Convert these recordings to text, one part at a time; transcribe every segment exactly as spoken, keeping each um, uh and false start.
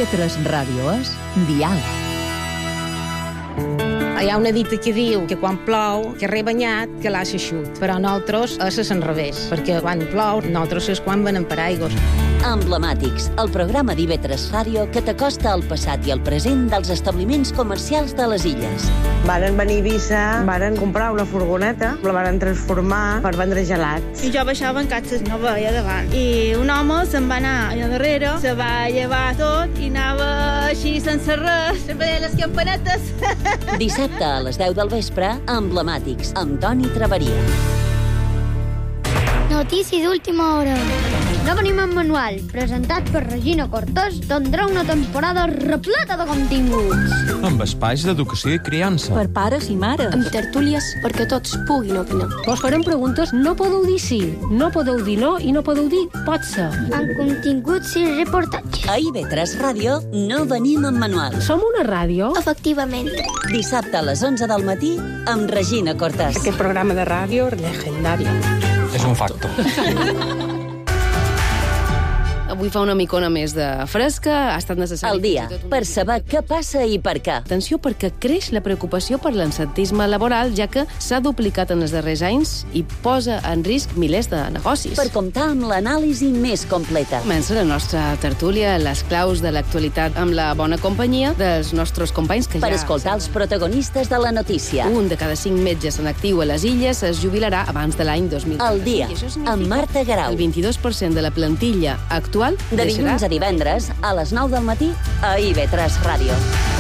I V tres Ràdio és Dial. Hi ha una dita que diu que quan plou, que re banyat, que l'ha eixut. Però nosaltres és al revés, perquè quan plou, nosaltres és quan venen paraigües. Emblemàtics, el programa d'I V tres Ràdio que t'acosta al passat i al present dels establiments comercials de les illes. Varen venir a Eivissa, varen comprar una furgoneta, la varen transformar per vendre gelats. I jo baixava en catxes, no veia davant. I un home se'n va anar allà darrere, se va llevar tot i anava així sense res, se veia les campanetes. Dissabte a les deu del vespre, Emblemàtics, amb Toni Traveria. Notícies d'última hora. No venim en manual, presentat per Regina Cortés, tindrà una temporada repleta de continguts. Amb espais d'educació i criança. Per pares i mares. Amb tertúlies perquè tots puguin opinar. Vos farem preguntes, no podeu dir sí, no podeu dir no i no podeu dir pot ser. Amb continguts i reportatges. A I V tres Ràdio no venim en manual. Som una ràdio? Efectivament. Dissabte a les onze del matí amb Regina Cortés. Aquest programa de ràdio legendari. És un facto. Avui fa una micona més de fresca, ha estat necessari... Al dia, per saber què passa i per què. Atenció, perquè creix la preocupació per l'absentisme laboral, ja que s'ha duplicat en els darrers anys i posa en risc milers de negocis. Per comptar amb l'anàlisi més completa. Comença la nostra tertúlia, les claus de l'actualitat amb la bona companyia dels nostres companys que per ja... Per escoltar els protagonistes de la notícia. Un de cada cinc metges en actiu a les illes es jubilarà abans de l'any dos mil trenta. Al dia, amb Marta Garau. El vint-i-dos per cent de la plantilla actual de dilluns a divendres, a les nou del matí, a I V tres Ràdio.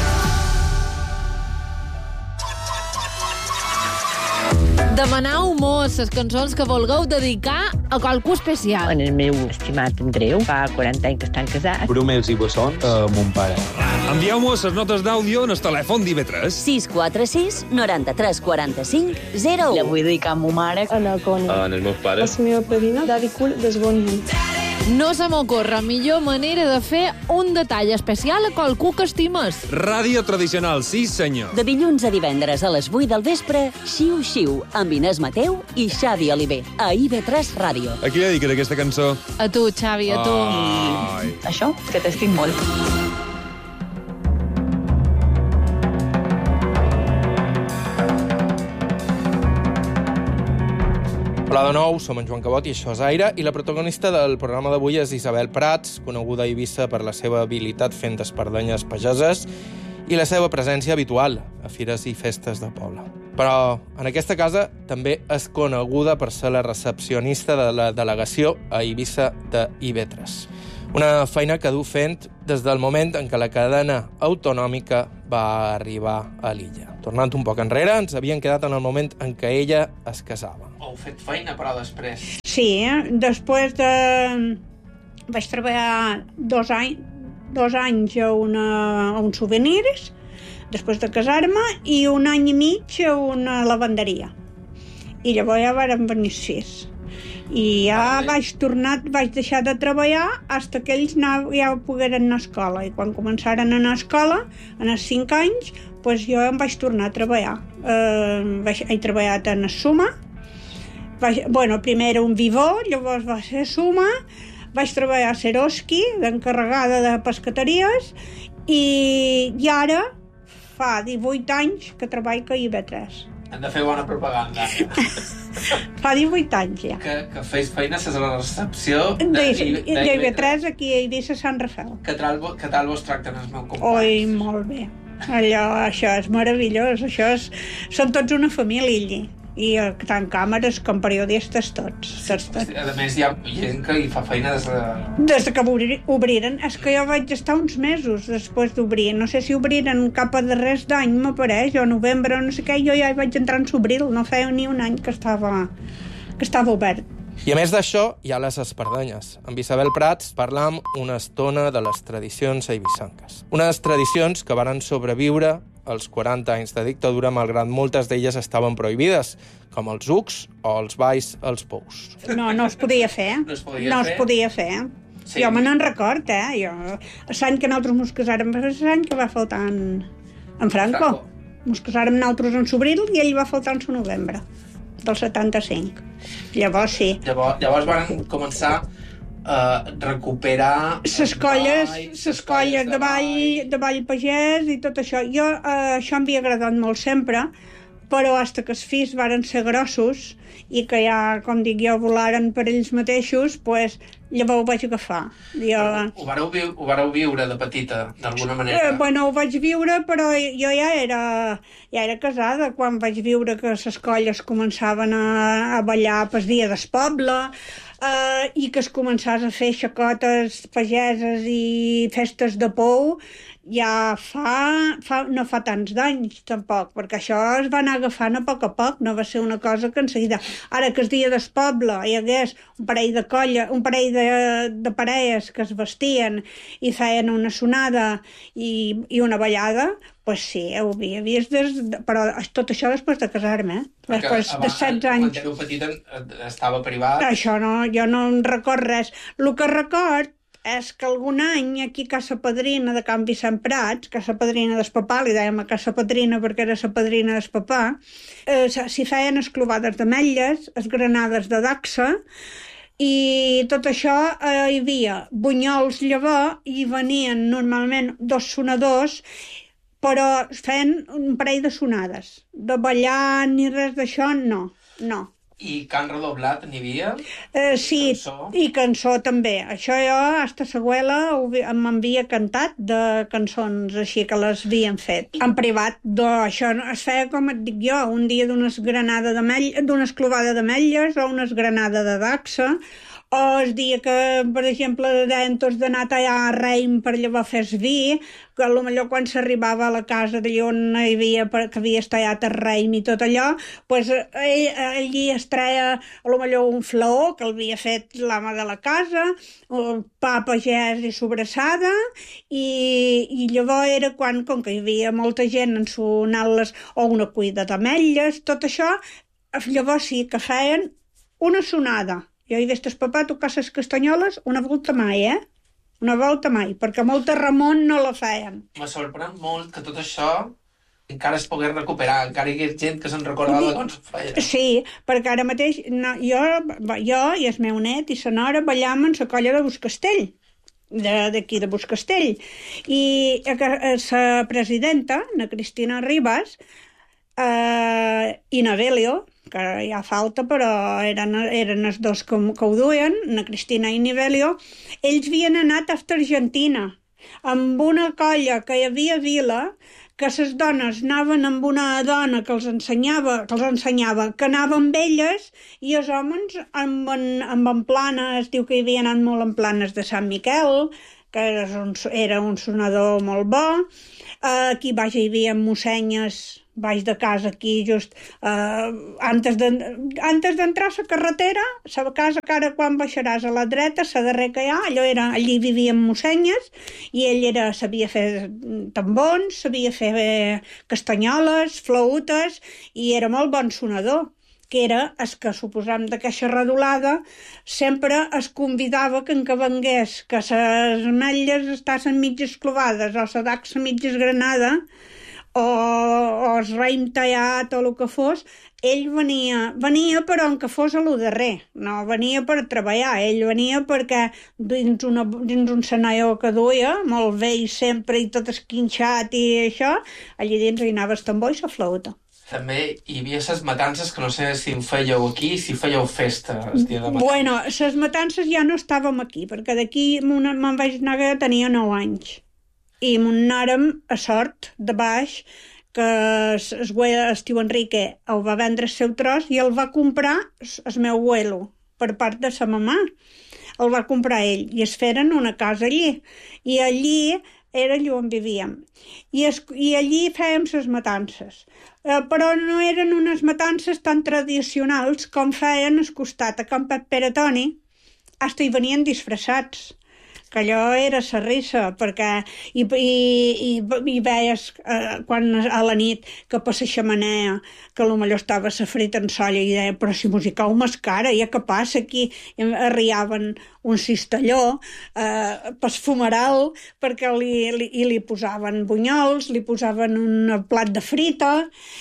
Demanau mos les cançons que vulgueu dedicar a qualcú especial. En el meu estimat Andreu, fa quaranta anys que estan casats. Bromels i bessons a mon pare. Envieu-mos les notes d'àudio en el telèfon d'I V tres. sis quatre sis, noranta-tres, quaranta-cinc, zero u. La vull dedicar a ma mare. A la Connie. A els meus pares. La meva padrina, Daddy Cool, d'Esbonian. No se m'ocorre millor manera de fer un detall especial a qualcú que estimes. Ràdio tradicional, sí senyor. De dilluns a divendres a les vuit del vespre, Xiu Xiu, amb Inés Mateu i Xavi Oliver, a I V tres Ràdio. A qui dediques aquesta cançó? A tu, Xavi, a tu. Ai. Això, que t'estic molt. Hola de nou, som en Joan Cabot i això és Aire, i la protagonista del programa d'avui és Isabel Prats, coneguda a Eivissa per la seva habilitat fent espardenyes pageses i la seva presència habitual a fires i festes de poble. Però en aquesta casa també és coneguda per ser la recepcionista de la delegació a Eivissa de I V tres. Una feina que du fent des del moment en què la cadena autonòmica va arribar a l'illa. Tornant un poc enrere, ens havien quedat en el moment en què ella es casava. Heu fet feina, però després? Sí, després de... Vaig treballar dos, any... dos anys a, una... a uns souvenirs, després de casar-me, i un any i mig a una lavanderia. I llavors ja varen venir sis. I ja vaig tornar, vaig deixar de treballar fins que ells ja pogueren anar a escola. I quan començaren a anar a escola, en els cinc anys, doncs jo em vaig tornar a treballar. Eh, vaig, he treballat en Suma. Vaig, bueno, primer era un Vivó, llavors va ser Suma. Vaig treballar a Seroski, d'encarregada de pescateries. I, i ara fa divuit anys que treballo a I V tres. Hem de fer bona propaganda. Fa divuit anys ja. Que, que feis feines a la recepció de, de, de I V tres aquí a Eivissa Sant Rafael. Que tal, que tal vos tracten els meus companys? Oi, molt bé. Allò, això és meravellós. Això és, són tots una família allí. I tant càmeres com periodistes tots. tots, tots. A més, hi ha gent que hi fa feina des de... Des de que obriren. És que jo vaig estar uns mesos després d'obrir. No sé si obriren cap a darrers d'any, m'apareix, o novembre, o no sé què. Jo ja hi vaig entrar en s'obril. No feia ni un any que estava, que estava obert. I a més d'això, hi ha les espardenyes. Amb Isabel Prats parlam una estona de les tradicions eivissanques. Unes tradicions que varen sobreviure als quaranta anys de dictadura, malgrat moltes d'elles estaven prohibides, com els ucs o els balls als pous. No, no es podia fer. No es podia no fer? Es podia fer. Sí. Jo me n'en record, eh? Jo, l'any que nosaltres mos casàrem, va ser l'any que va faltar en, en Franco. Franco. Mos casàrem nosaltres en s'obril i ell va faltar en su novembre, del setanta-cinc. Llavors sí. Llavors, llavors van començar uh, recuperar... Les colles, les colles de ball, de ball pagès i tot això. Jo, uh, això em havia agradat molt sempre, però hasta que els fills varen ser grossos i que ja, com dic jo, volaren per ells mateixos, pues, llavors ho vaig agafar. Jo... Ho vareu, vi ho vareu viure de petita, d'alguna manera? Eh, bueno, ho vaig viure, però jo ja era, ja era casada quan vaig viure que les colles començaven a, a ballar pel dia del poble, eh, i que es començàs a fer xacotes pageses i festes de pou, ja fa, fa, no fa tants d'anys tampoc, perquè això es va anar agafant a poc a poc, no va ser una cosa que en seguida, ara que el dia del poble hi hagués un parell de colla, un parell de, de parelles que es vestien i feien una sonada i, i una ballada, pues sí, ho havia vist, des, però tot això després de casar-me, eh? Després de setze anys. Quan éreu petita estava privat. Això no, jo no en record res. El que record és que algun any aquí a Casa Padrina de Can Vicent Prats, Casa Padrina del papà, li dèiem a Casa Padrina perquè era la padrina del papà, eh, s'hi feien esclovades d'ametlles, esgranades de dacsa, i tot això eh, hi havia bunyols llavor i venien normalment dos sonadors, però feien un parell de sonades. De ballar ni res d'això, no, no. I cant redoblat n'hi havia? Eh, sí, cançó. I cançó també. Això jo, hasta l'abuela, m'havia cantat de cançons així que les havien fet. En privat, do, això es feia, com et dic jo, un dia d'una esgranada d'ametlles, d'una esclovada d'ametlles o una esgranada de dacsa, o el dia que, per exemple, deien tots d'anar a tallar a Reim per llavors fer vi, que potser quan s'arribava a la casa d'allà on hi havia, que havies tallat el Reim i tot allò, pues, ell, allí es treia potser un flaó que l'havia fet l'ama de la casa, un pa pagès i sobrassada, i, i llavors era quan, com que hi havia molta gent ensonant-les, o una cuida d'ametlles, tot això, llavors sí que feien una sonada. Jo he vist el papà tocar les castanyoles una volta mai, eh? Una volta mai, perquè molta Ramon no la feien. Me sorprèn molt que tot això encara es pogués recuperar, encara hi hagués gent que se'n recordava com es feia. Sí, perquè ara mateix no, jo, jo i el meu net i la nora ballam en la colla de Buscastell, d'aquí de Buscastell. I la presidenta, na Cristina Ribas, eh, i na Belio, que ja falta, però eren, eren els dos que, que ho duien, na Cristina i Nivelio, ells havien anat a Argentina amb una colla que hi havia a Vila, que les dones anaven amb una dona que els ensenyava, que els ensenyava, que anava amb elles, i els homes amb en, amb en planes, diu que hi havia anat molt en planes de Sant Miquel, que era un, era un sonador molt bo. Aquí baix hi havia mussenyes baix de casa, aquí just eh, antes de, antes d'entrar a la carretera, la casa que ara quan baixaràs a la dreta, la darrera que hi ha, allò era, allí vivien mussenyes, i ell era, sabia fer tambons, sabia fer castanyoles, flautes, i era molt bon sonador, que era el que suposam d'aquesta redolada, sempre es convidava que en que vengués, que les ametlles estaven mitges clovades, o la dacsa mitges granada, o, o el raïm tallat o el que fos, ell venia, venia però en que fos a lo darrer, no venia per treballar, ell venia perquè dins, una, dins un senaió que duia, molt vell sempre i tot esquinxat i això, allí dins hi anava el tambor i la flauta. També hi havia les matances que no sé si en fèieu aquí, si fèieu festa el dia de matances. Bueno, les matances ja no estàvem aquí, perquè d'aquí me'n vaig anar que tenia nou anys. I m'anàrem a Sort, de baix, que el tio Enrique el va vendre el seu tros i el va comprar el meu abuelo, per part de sa mamà. El va comprar ell i es feren una casa allí. I allí era allà on vivíem. I, es, i allí fèiem les matances. Eh, però no eren unes matances tan tradicionals com feien al costat a Can Pep Pere Toni, hasta hi venien disfressats, que allò era la risa, perquè i, i, i, i veies eh, quan a la nit que per la xamanea, que potser estava la frita en solla i deia, però si musicau més cara, ja què passa aquí? I arriaven un cistelló eh, pel fumeral, perquè li, li, i li posaven bunyols, li posaven un plat de frita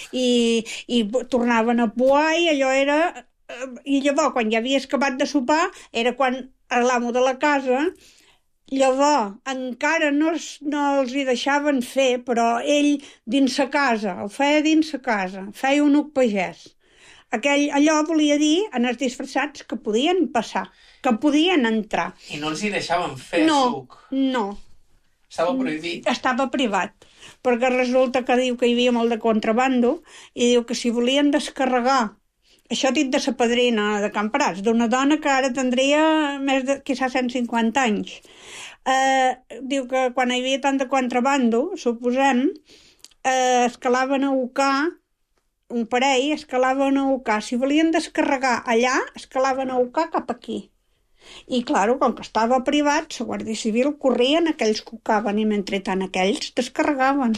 i, i tornaven a poar i allò era... I llavors, quan ja havies acabat de sopar, era quan l'amo de la casa, llavors encara no, es, no els hi deixaven fer, però ell dins sa casa, el feia dins sa casa, feia un uc pagès. Aquell, allò volia dir, en els disfressats, que podien passar, que podien entrar. I no els hi deixaven fer no, suc? No. Estava prohibit? Estava privat, perquè resulta que diu que hi havia molt de contrabando i diu que si volien descarregar, això dit de sa padrina de Camprats, d'una dona que ara tindria més de, quizà, cent cinquanta anys. Eh, diu que quan hi havia tant de contrabando, suposem, eh, escalaven a ucar, un parell escalaven a ucar. Si volien descarregar allà, escalaven a ucar cap aquí. I, clar, com que estava privat, la Guàrdia Civil corrien aquells que ucaven i mentrestant aquells descarregaven.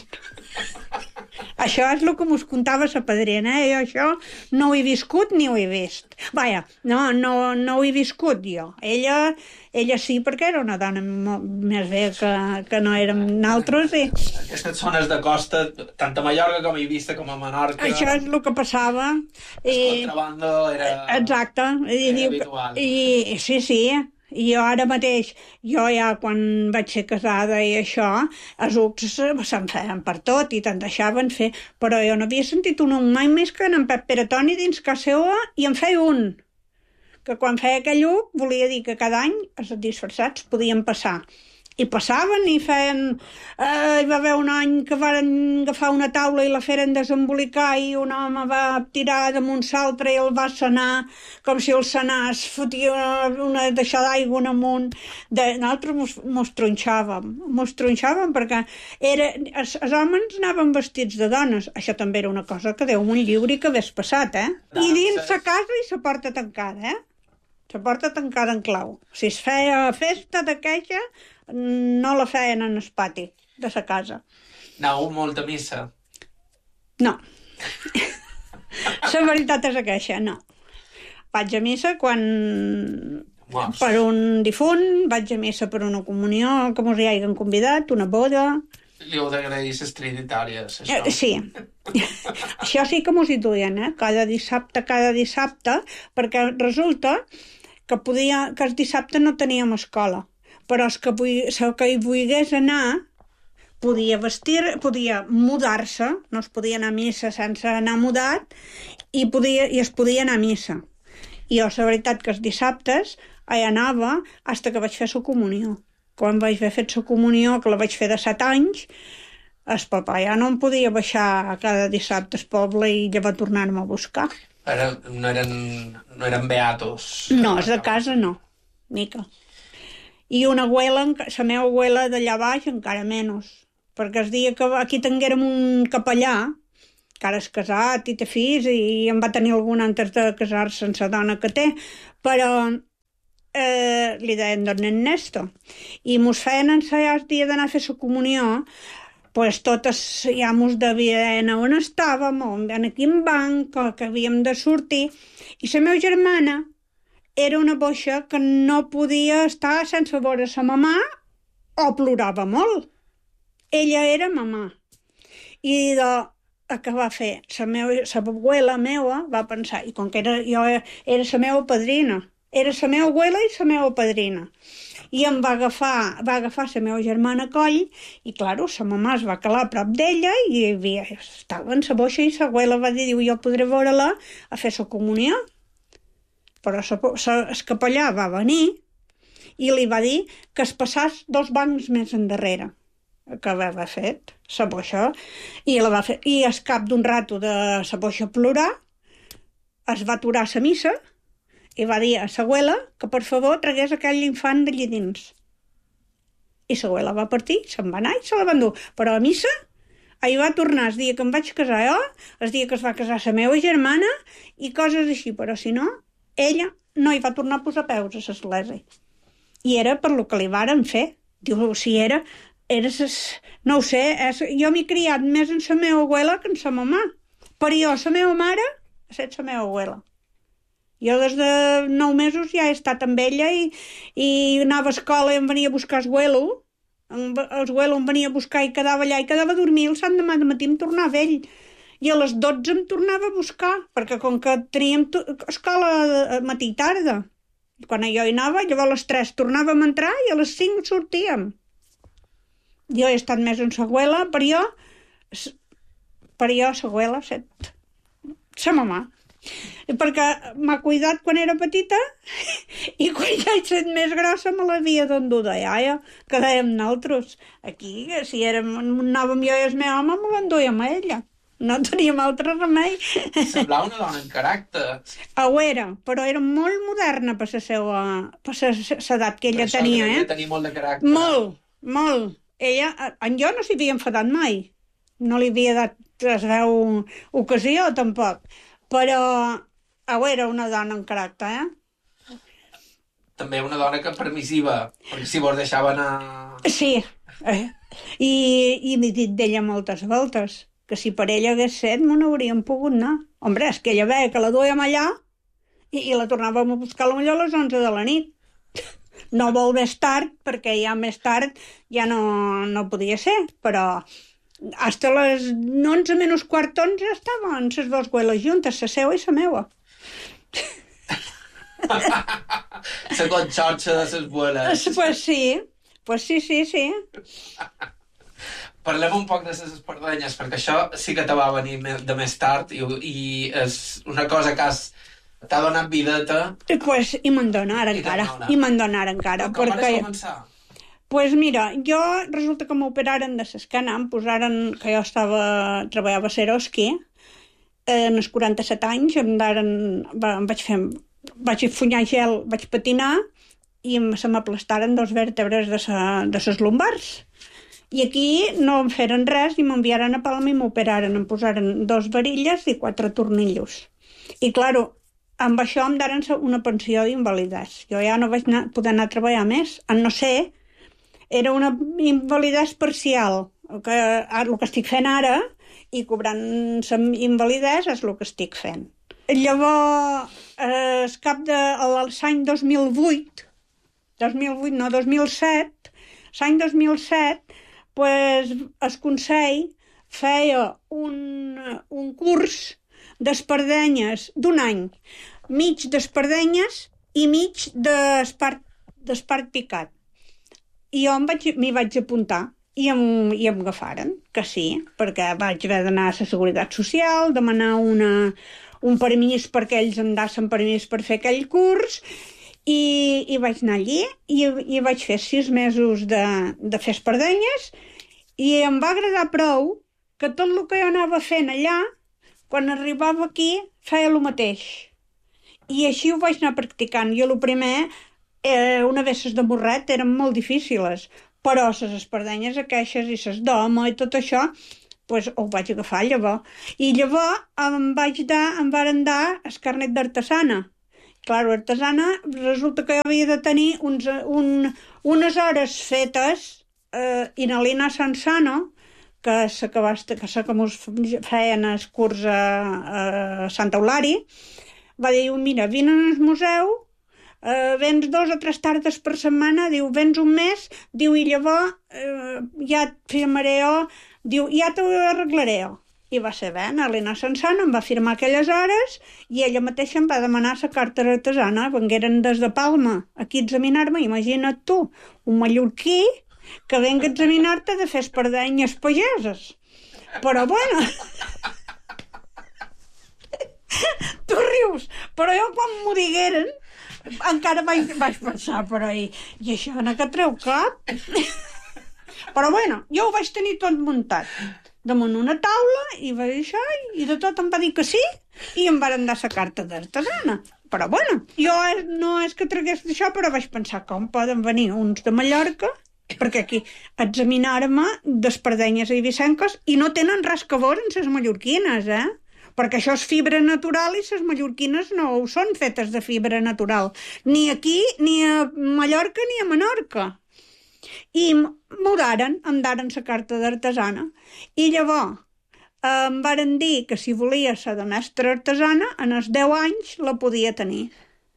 Això és el que mos contava sa padrina, eh? Jo això no ho he viscut ni ho he vist. Vaja, no, no, no ho he viscut jo. Ella, ella sí, perquè era una dona més bé que, que no érem nosaltres. I... Aquestes zones de costa, tant a Mallorca com a Eivissa com a Menorca... Això és el que passava. El contrabando era... Exacte. I, era diu, habitual. I, sí, sí. I jo ara mateix, jo ja quan vaig ser casada i això, els ucs se'n feien per tot i te'n deixaven fer, però jo no havia sentit un uc mai més que en Pep Peratoni dins casa seva i en feia un, que quan feia aquell uc volia dir que cada any els disfressats podien passar. I passaven i feien... Eh, hi va haver un any que van agafar una taula i la feren desembolicar i un home va tirar damunt l'altre i el va sanar com si el sanàs fotia una, una deixada d'aigua amunt. De... Nosaltres mos, mos tronxàvem, mos tronxàvem perquè era... els, els homes anaven vestits de dones. Això també era una cosa que Déu m'ho lliuri que hagués passat, eh? I dins la casa i la porta tancada, eh? La porta tancada en clau. Si es feia festa d'aquella, no la feien en el pati de la casa. Anàveu molt a missa? No. La veritat és aquesta, no. Vaig a missa quan... Wow. Per un difunt, vaig a missa per una comunió, que mos hi hagin convidat, una boda... Li heu d'agrair les trinitàries, això. Eh, sí. Això sí que mos hi duien, eh? Cada dissabte, cada dissabte, perquè resulta que, podia, que el dissabte no teníem escola, però el que, el que hi volgués anar podia vestir, podia mudar-se, no es podia anar a missa sense anar mudat, i, podia, i es podia anar a missa. I jo, la veritat, que els dissabtes hi anava fins que vaig fer la comunió. Quan vaig haver fet la comunió, que la vaig fer de set anys, el papà ja no em podia baixar cada dissabte al poble i ja va tornar-me a buscar. Però no eren, no eren beatos? No, és de casa no, mica. I una abuela, la meva abuela d'allà baix, encara menys, perquè el dia que aquí tinguérem un capellà, que ara és casat i té fills, i en va tenir algun antes de casar-se amb la dona que té, però eh, li deien don Ernesto, i mos feien ensaiar el dia d'anar a fer la comunió, pues totes ja mos devien on estàvem, en quin banc, que, que havíem de sortir, i la meva germana era una boixa que no podia estar sense veure sa mamà o plorava molt. Ella era mamà. I de, que va fer? La meva, la abuela meua va pensar, i com que era, jo era la meva padrina, era la meva abuela i la meva padrina. I em va agafar, va agafar la meva germana a coll i, clar, la mamà es va calar a prop d'ella i havia, estava en la boixa i l'abuela va dir, jo podré veure-la a fer la comunió. Però el capellà va venir i li va dir que es passàs dos bancs més endarrere, que va haver fet la boixa, i, la va fer, i al cap d'un rato de la boixa plorar es va aturar la missa i va dir a l'abuela que per favor tragués aquell infant d'allí dins. I l'abuela va partir, se'n va anar i se la va endur. Però a missa ahir va tornar el dia que em vaig casar jo, el dia que es va casar la meva germana i coses així, però si no, ella no hi va tornar a posar peus a l'església. I era per lo que li varen fer. Diu, si era... era ses... No ho sé, és... jo m'he criat més en la meva abuela que en la mamà. Però jo, la meva mare, ha estat la meva abuela. Jo des de nou mesos ja he estat amb ella i, i anava a escola i em venia a buscar el abuelo. El abuelo em venia a buscar i quedava allà i quedava a dormir. El sant demà de matí em tornava ell. I a les dotze em tornava a buscar, perquè com que teníem escola matí i tarda, Quan jo hi anava, llavors a les tres tornàvem a entrar i a les cinc sortíem. Jo he estat més en Seguela, per jo, per jo, Seguela, set, sa mamà. Perquè m'ha cuidat quan era petita i quan ja he estat més grossa me l'havia d'endur de iaia, que dèiem nosaltres. Aquí, si érem, anàvem jo i el meu home, me l'enduíem a ella. No teníem altre remei. Semblava una dona en caràcter. Ho era, però era molt moderna per la seva per l'edat que ella tenia, eh? Ella tenia molt de caràcter. Molt, molt. Ella, en jo no s'hi havia enfadat mai. No li havia dat es veu ocasió, tampoc. Però ho era una dona en caràcter, eh? També una dona que permissiva, perquè si vos deixava anar... Sí, eh? I, i m'he dit d'ella moltes voltes que si per ella hagués set, me n'hauríem pogut anar. Hombre, és que ella veia que la duèiem allà i, i la tornàvem a buscar potser a les onze de la nit. No molt més tard, perquè ja més tard ja no, no podia ser, però hasta les onze menys quart onze estaven les dues abueles juntes, la seva i la meva. La conxorxa de les abueles. Pues sí, pues sí, sí, sí. Parlem un poc de les espardenyes, perquè això sí que te va venir de més tard i, i és una cosa que has, t'ha donat videta. Pues, i me'n dona ara encara, i me'n dona ara encara. Com perquè... vas començar? Pues mira, jo resulta que m'operaren de l'esquena, em posaren, que jo estava, treballava a Seroski, en els quaranta-set anys, em, daren, em vaig fer, vaig funyar gel, vaig patinar, i se m'aplastaren dos vèrtebres de, sa, de ses lumbars. I aquí no em feren res i m'enviaren a Palma i m'operaren. Em posaren dos varilles i quatre tornillos. I, claro, amb això em daren una pensió d'invalidesa. Jo ja no vaig anar, poder anar a treballar més. En no sé, era una invalidesa parcial. El que, el que estic fent ara, i cobrant invalidesa, és el que estic fent. Llavors, el cap de l'any dos mil vuit, dos mil vuit, no, dos mil set, l'any dos mil set, pues, el Consell feia un, un curs d'espardenyes d'un any, mig d'espardenyes i mig d'espart picat. I jo m'hi vaig apuntar i em, i em agafaren, que sí, perquè vaig haver d'anar a la Seguretat Social, demanar una, un permís perquè ells em dassen permís per fer aquell curs, I, i vaig anar allí i, i vaig fer sis mesos de, de fer espardenyes i em va agradar prou que tot el que jo anava fent allà, quan arribava aquí, feia el mateix. I així ho vaig anar practicant. Jo el primer, eh, una vegades de morret, eren molt difícils, però les espardenyes aquestes i les d'home i tot això, pues, ho vaig agafar llavors. I llavors em vaig dar, em varen dar el carnet d'artesana. Claro, artesana, resulta que jo havia de tenir uns, un, unes hores fetes eh, i na Lina Sansano, que se que, que, se que mos feien el curs a, a Santa Eulària, va dir, mira, vine al museu, eh, vens dos o tres tardes per setmana, diu, vens un mes, diu, i llavors eh, ja et firmaré jo, diu, ja t'ho arreglaré jo. I va ser bé, Elena Sansano em va firmar aquelles hores i ella mateixa em va demanar la carta artesana. Vengueren des de Palma aquí a examinar-me. Imagina't tu, un mallorquí que venga a examinar-te de fer espardenyes pageses. Però bueno... tu rius, però jo quan m'ho digueren encara vaig, vaig pensar, però i, i això no que treu cap? Però bueno, jo ho vaig tenir tot muntat damunt una taula i va dir això i de tot em va dir que sí i em van dar la carta d'artesana. Però bueno, jo no és que tragués d'això, però vaig pensar com poden venir uns de Mallorca, perquè aquí examinar-me d'espardenyes i eivissenques i no tenen res que veure amb les mallorquines, eh? Perquè això és fibra natural i les mallorquines no ho són fetes de fibra natural. Ni aquí, ni a Mallorca, ni a Menorca. I m'ho daren, em daren la carta d'artesana. I llavors em varen dir que si volia ser de mestra artesana, en els deu anys la podia tenir.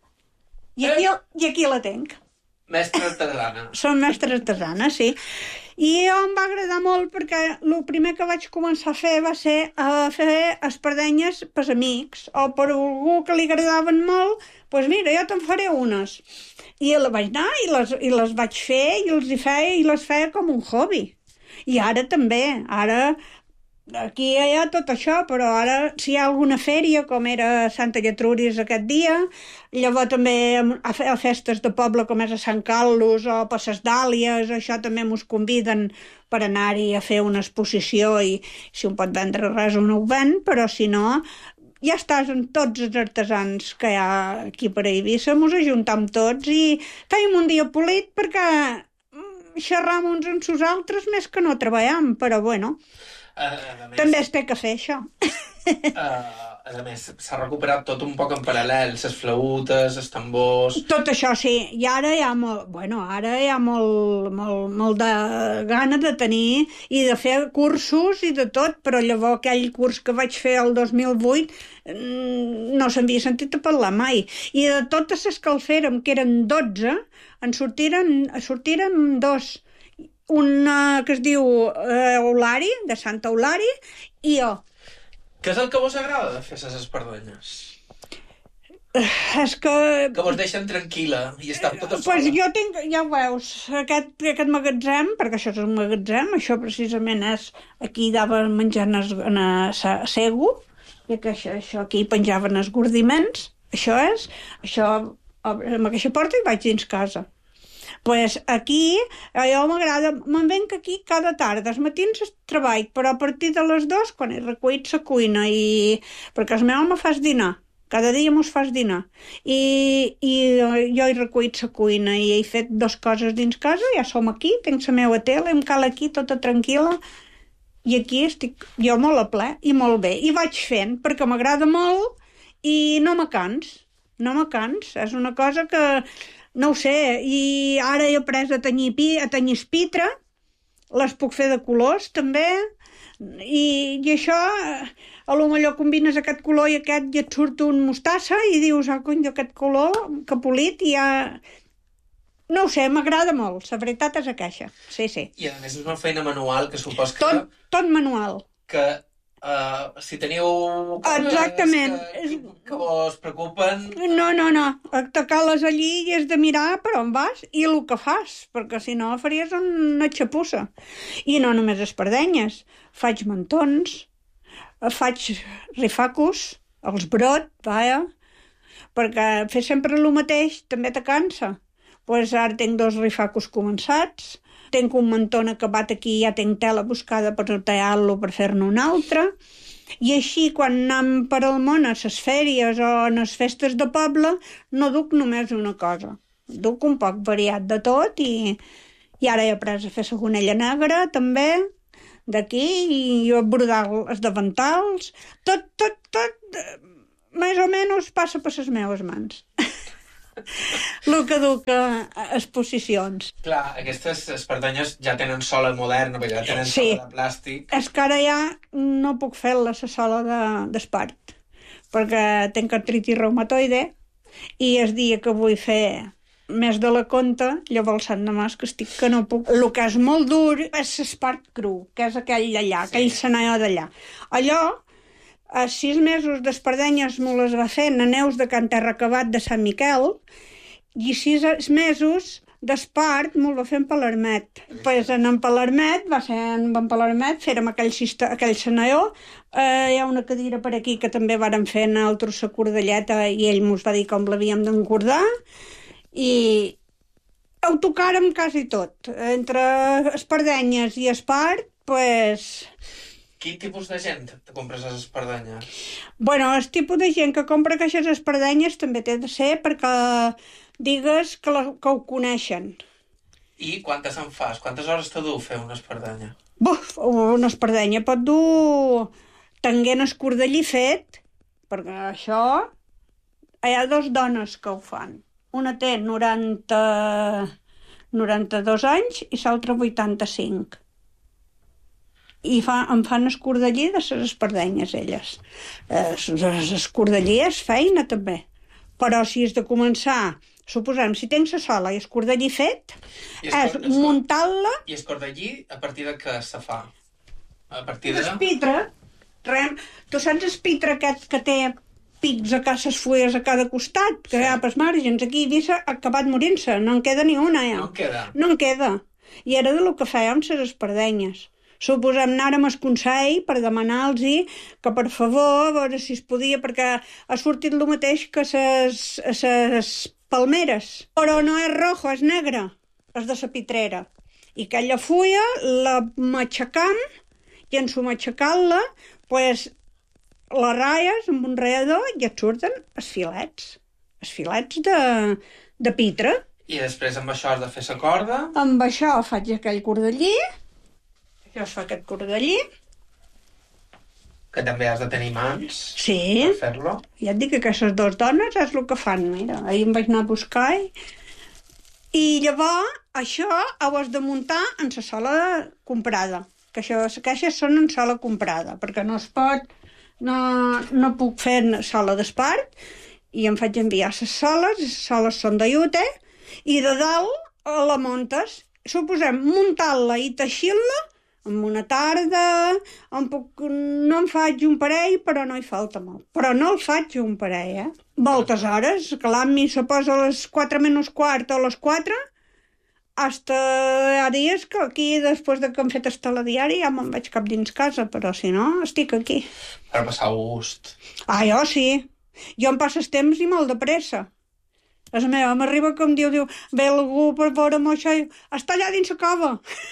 I aquí, i aquí la tenc. Mestra artesana. Som mestra artesana, sí. I jo em va agradar molt perquè el primer que vaig començar a fer va ser a fer espardenyes pels amics, o per algú que li agradaven molt, doncs mira, jo te'n faré unes. I la vaig anar i les, i les vaig fer i els hi feia i les feia com un hobby. I ara també, ara aquí hi ha tot això, però ara si hi ha alguna fèria, com era Santa Lletrúries aquest dia, llavors també a festes de poble com és a Sant Carlos o per les Dàlies, això també mos conviden per anar-hi a fer una exposició i si un pot vendre res un ho ven, però si no ja estàs amb tots els artesans que hi ha aquí per Eivissa, mos ajuntam tots i fèiem un dia polit perquè xerram uns amb nosaltres més que no treballem, però bueno, a, a més, també es té que fer això. Uh, a més, s'ha recuperat tot un poc en paral·lel, les flautes, els tambors... Tot això sí, i ara hi ha molt, bueno, ara hi ha molt, molt, molt de gana de tenir i de fer cursos i de tot, però llavors aquell curs que vaig fer el dos mil vuit no s'havia sentit a parlar mai. I de totes les que el fèrem, que eren dotze, en sortiren, sortiren dos. Una que es diu eh, Eulari, de Santa Eulari, i jo. Què és el que vos agrada de fer les espardenyes? És que... Que vos deixen tranquil·la i estar tota sola. Pues jo tinc, ja ho veus, aquest, aquest magatzem, perquè això és un magatzem, això precisament és, aquí dava menjar en a Sego, i que això, això aquí penjaven els gordiments, això és, això amb aquesta porta i vaig dins casa. Pues aquí, a jo m'agrada, me'n venc aquí cada tarda, els matins treball, però a partir de les dues, quan he recollit la cuina, i... perquè el meu home fas dinar, cada dia mos fas dinar, i, i jo he recollit la cuina i he fet dues coses dins casa, ja som aquí, tinc la meva tele, em cal aquí tota tranquil·la, i aquí estic jo molt a ple i molt bé, i vaig fent, perquè m'agrada molt i no me cans, no me cans, és una cosa que... No ho sé, i ara he après a tenyir, pi, a tenyir espitre, les puc fer de colors també, i, i això, a lo millor combines aquest color i aquest i et surt un mostassa i dius, ah, cony, aquest color que polit i ja... No ho sé, m'agrada molt, la veritat és aquesta, sí, sí. I a més és una feina manual que supos que... Tot, tot manual. Que... Uh, si teniu coses Exactament. Que, que vos preocupen... No, no, no. Te cales allí i has de mirar per on vas i el que fas, perquè si no faries una xapussa. I no només espardenyes. Faig mantons, faig rifacos, els brot, vaja, perquè fer sempre el mateix també te cansa. Pues ara tinc dos rifacos començats, tinc un mantón acabat aquí, ja tinc tela buscada per tallar-lo per fer-ne un altre, i així quan anem per al món a les fèries o a les festes de poble no duc només una cosa, duc un poc variat de tot i, i ara he après a fer la gonella negra també, d'aquí, i a brodar els davantals, tot, tot, tot, més o menys passa per les meves mans. El que duc a exposicions. Clar, aquestes espardenyes ja tenen sola moderna, perquè ja tenen sí. sola de plàstic. És que ara ja no puc fer-la la sola d'espart, de, perquè tinc artritis reumatoide i el dia que vull fer més de la compta, llavors Sant Demàs que estic que no puc. El que és molt dur és l'espart cru, que és aquell d'allà, sí. aquell senaió d'allà. Allò, a sis mesos d'espardenyes me les va fer a Neus de Can Terracabat de Sant Miquel i sis mesos d'espart me'l va fer en Palermet. Pues en en Palermet, va ser en en Palermet, fèrem aquell, aquell senaió, eh, hi ha una cadira per aquí que també vàrem fer en altres la cordelleta i ell mos va dir com l'havíem d'encordar i ho tocàrem quasi tot. Entre espardenyes i espart, pues... Quin tipus de gent te compres les espardenyes? Bueno, el tipus de gent que compra aquestes espardenyes també té de ser perquè digues que, la, que ho coneixen. I quantes en fas? Quantes hores te du fer una espardenya? Buf, una espardenya pot dur tenint el cordellí fet, perquè això hi ha dos dones que ho fan. Una té noranta, noranta-dos anys i l'altra vuitanta-cinc. I fa, em fan escordellí de les espardenyes, elles. Escordellí és feina, també. Però si has de començar suposem, si tens la sola i el cordellí fet, I és muntar-la... I el cordellí, a partir de què se fa? A partir de... El pitre, rem, tu saps el pitre aquest que té pics a cada fulles a cada costat, que sí. Hi ha pels margens, aquí havia acabat morint-se, no en queda ni una, ja. No en queda? No en queda. I era de lo que fèiem les espardenyes. Suposem, anàrem al Consell per demanar-los que, per favor, a veure si es podia, perquè ha sortit el mateix que les palmeres. Però no és rojo, és negre, és de la pitrera. I aquella fulla la matxacam, i en su matxacar-la, pues, la ratlles amb un ratllador i et surten els filets. Els filets de, de pitre. I després amb això has de fer la corda? Amb això faig aquell cordellí. Això es fa aquest cordellí. Que també has de tenir mans sí. Per fer-lo. Ja et dic que aquestes dues dones és el que fan, mira. Ahir em vaig anar a buscar i... I llavors això ho has de muntar en la sola comprada. Que això, les caixes són en sola comprada, perquè no es pot... No, no puc fer sola d'espart i em faig enviar les soles, les soles són de llute, i de dalt la muntes. Suposem, muntar-la i teixir-la en una tarda, en puc, no em faig un parell, però no hi falta molt. Però no el faig un parell, eh? Moltes hores, que l'Ami se posa a les quatre menys quart o a les quatre, hasta hi ha dies que aquí, després de que hem fet el telediari, ja me'n vaig cap dins casa, però si no, estic aquí. Per passar gust. Ah, jo sí. Jo em passo el temps i molt de pressa. La meva m'arriba que em diu, diu, ve algú per veure'm això i està allà dins la cova.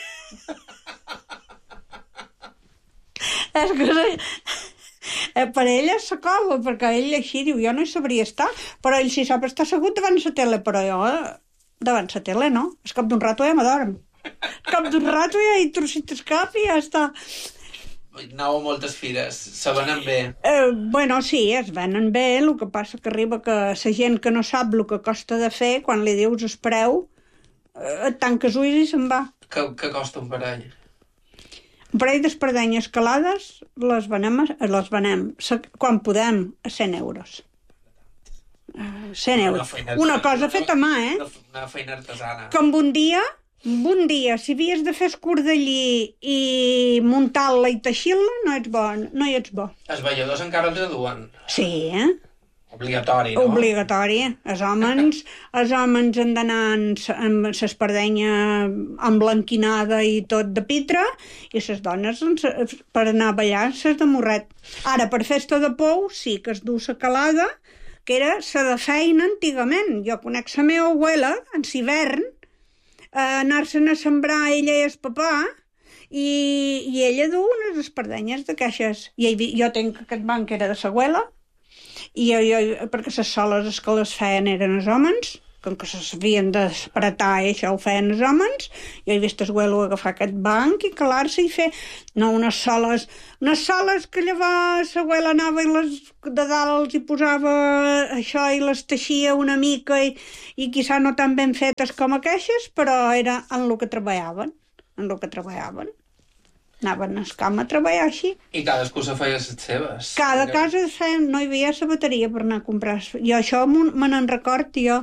És que eh, per ell és la cova, perquè ell així diu, jo no hi sabria estar, però ell sí sap estar assegut davant la tele, però jo eh, davant la tele no, és cap d'un rato ja m'adorm. Cap d'un rato ja hi trocit el cap i ja està. Anau a moltes fires, se venen bé. Eh, bueno, sí, es venen bé, el que passa que arriba que la gent que no sap el que costa de fer, quan li dius el preu, eh, et tanques ulls i se'n va. Què, què costa un parell? Un parell d'espardenyes calades les venem, les venem quan podem, a cent euros. cent euros. Una, una cosa feta a mà, eh? Una feina artesana. Que amb un dia, amb un dia, si havies de fer escordellí i muntar-la i teixir-la, no ets bo, no hi ets bo. Els balladors encara els duen? Sí, eh? Obligatori, no? Obligatori. Els homes, els homes han d'anar amb l'espardenya emblanquinada i tot de pitre, i les dones per anar a ballar ses de morret. Ara, per festa de pou, sí que es du la calada, que era la de feina antigament. Jo conec la meva abuela, en l'hivern, eh, anar-se'n a sembrar ella i el papà, i, i ella du unes espardenyes de caixes. I jo tenc aquest banc que era de l'abuela, i jo, jo, perquè les soles que les feien eren els homes, com que s'havien d'esperetar i això ho feien els homes, jo he vist el abuelo agafar aquest banc i calar-se i fer, no, unes soles, unes soles que llavors l'abuela anava i les de dalt els hi posava això i les teixia una mica i, i quizà no tan ben fetes com aquestes, però era en el que treballaven, en el que treballaven. Anaven al camp a treballar així. I cadascú se feia les seves. Cada casa feia, no hi havia sabateria per anar a comprar. Jo això me n'en record, jo.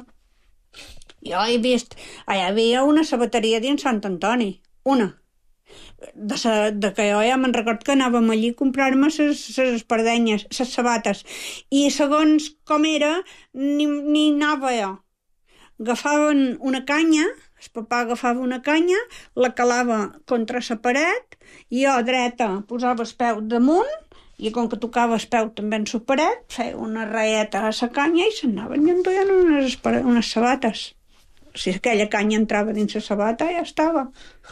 Jo he vist, allà hi havia una sabateria dins Sant Antoni, una. De, sa, de que jo ja me'n record que anàvem allí a comprar-me les espardenyes, les sabates. I segons com era, ni, ni anava jo. Agafaven una canya, el papà agafava una canya, la calava contra la paret, i jo dreta posava el peu damunt, i com que tocava el peu també en la paret, feia una raieta a la canya i s'anaven i enduien unes, unes sabates. Si aquella canya entrava dins la sabata, ja estava.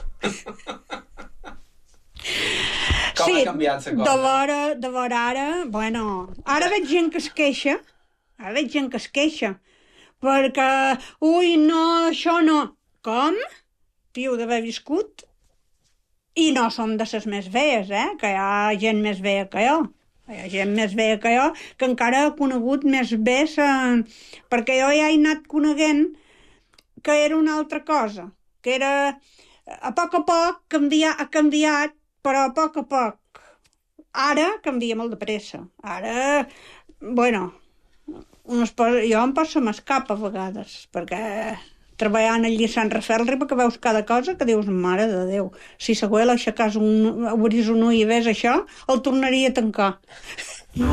Com sí, ha canviat la cosa? De vora, de vora ara, bueno, ara veig gent que es queixa, ara veig gent que es queixa, perquè, ui, no, això no. Com? Tio d'haver viscut? I no som de les més vees, eh? Que hi ha gent més vea que jo. Hi ha gent més vea que jo, que encara ha conegut més bé, sa... perquè jo ja he anat coneguent que era una altra cosa, que era, a poc a poc canvia, ha canviat, però a poc a poc. Ara canvia molt de pressa. Ara, bueno, un es posa, jo em poso m'escapa a vegades, perquè treballant allí a Sant Rafael arriba que veus cada cosa que dius, mare de Déu, si següent aixecar un, obris un ull i ves això, el tornaria a tancar.